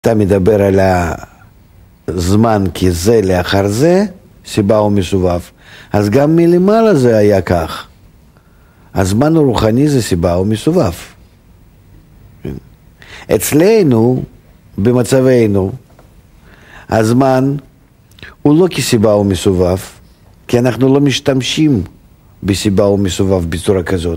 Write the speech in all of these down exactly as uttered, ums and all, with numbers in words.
אתה מדבר על הזמן כזה לאחר זה, סיבה ומסובב. אז גם מלמעלה זה היה כך. הזמן הרוחני זה סיבה ומסובב. אצלנו, במצבנו, הזמן הוא לא כסיבה ומסובב, כי אנחנו לא משתמשים בסיבה ומסובב בצורה כזאת.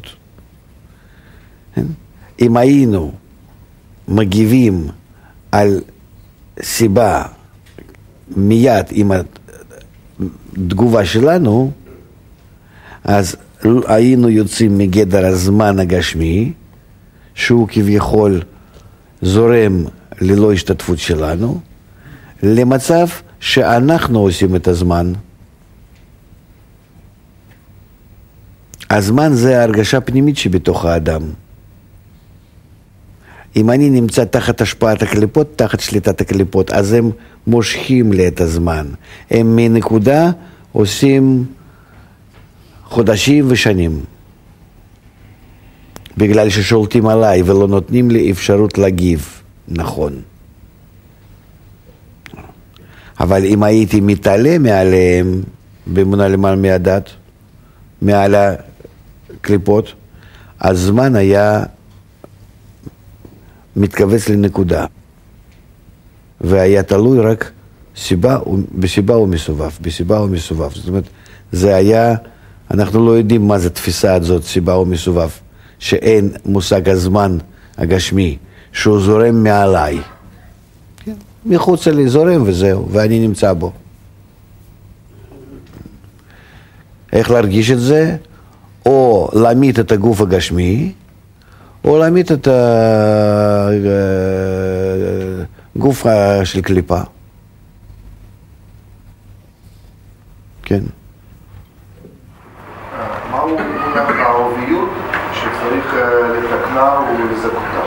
אם היינו מגיבים על סיבה מיד עם התגובה שלנו, אז היינו יוצאים מגדר הזמן הגשמי, שהוא כביכול זורם ללא השתתפות שלנו, למצב שאנחנו עושים את הזמן. הזמן זה ההרגשה הפנימית שבתוך האדם. אם אני נמצא תחת השפעת הקליפות, תחת שליטת הקליפות, אז הם מושכים לי את הזמן. הם מנקודה עושים חודשים ושנים. בגלל ששולטים עליי ולא נותנים לי אפשרות להגיב. נכון. אבל אם הייתי מתעלה מעליהם, באמונה למעלה מהדת, מעל הקליפות, הזמן היה מתכווץ לנקודה. והיה תלוי רק סיבה, בסיבה ומסובב, בסיבה ומסובב. זאת אומרת, זה היה, אנחנו לא יודעים מה זה תפיסה הזאת, סיבה ומסובב, שאין מושג הזמן הגשמי, שהוא זורם מעליי. כן. מחוץ לי זורם וזהו, ואני נמצא בו. איך להרגיש את זה? או להמית את הגוף הגשמי, או להמית את הגוף של קליפה. כן. מהו הערביות שצריך לתקנה ולזכותה?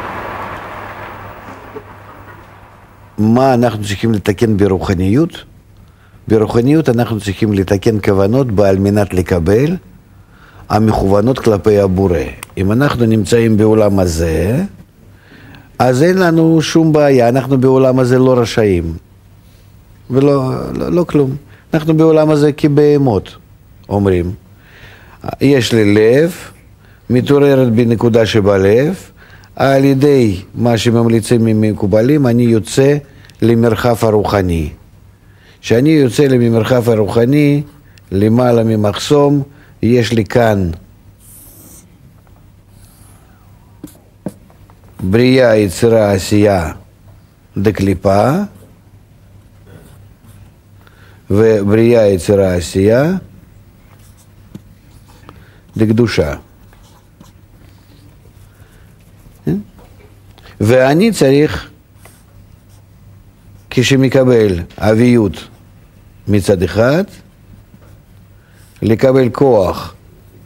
מה אנחנו צריכים לתקן ברוחניות? ברוחניות אנחנו צריכים לתקן כוונות בעל מנת לקבל המכוונות כלפי הבורא. אם אנחנו נמצאים בעולם הזה, אז אין לנו שום בעיה, אנחנו בעולם הזה לא רשאים. ולא לא, לא כלום. אנחנו בעולם הזה כבהמות, אומרים. יש לי לב, מתעוררת בנקודה שבלב, על ידי מה שממליצים ממקובלים, אני יוצא למרחב הרוחני. כשאני יוצא למרחב הרוחני, למעלה ממחסום, יש לי כאן בריאה, יצירה, עשייה, דקליפה, ובריאה, יצירה, עשייה, דקדושה. ואני צריך, כשמקבל אביות מצד אחד, לקבל כוח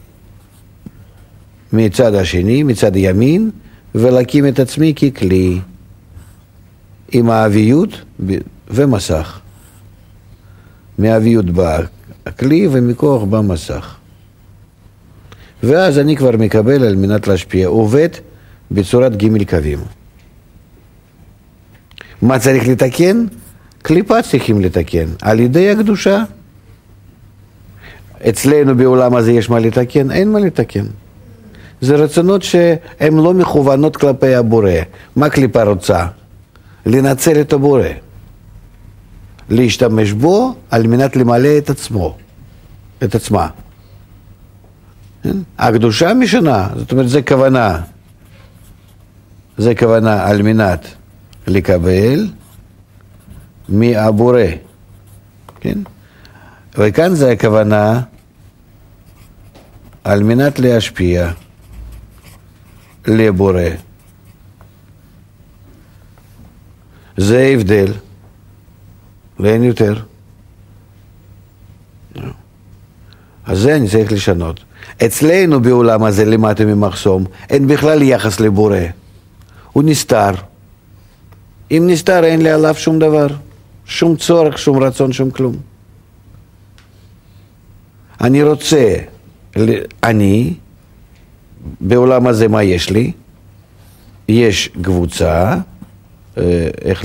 מצד השני, מצד ימין, ולהקים את עצמי ככלי עם האביות ומסך. מהאביות בא הכלי ומכוח בא מסך. ואז אני כבר מקבל על מנת להשפיע, עובד בצורת ג' קווים. מה צריך לתקן? קליפה צריכים לתקן, על ידי הקדושה. אצלנו בעולם הזה יש מה לתקן? אין מה לתקן. זה רצונות שהן לא מכוונות כלפי הבורא. מה קליפה רוצה? לנצל את הבורא. להשתמש בו על מנת למלא את עצמו, את עצמה. הקדושה משנה, זאת אומרת זה כוונה. זה כוונה על מנת לקבל מהבורא. כן? וכאן זה הכוונה על מנת להשפיע לבורא. זה הבדל, ואין יותר. אז זה אני צריך לשנות. אצלנו בעולם הזה למטה ממחסום, אין בכלל יחס לבורא. הוא נסתר. אם נסתר אין לי עליו שום דבר. שום צורך, שום רצון, שום כלום. אני רוצה, אני, בעולם הזה מה יש לי? יש קבוצה, איך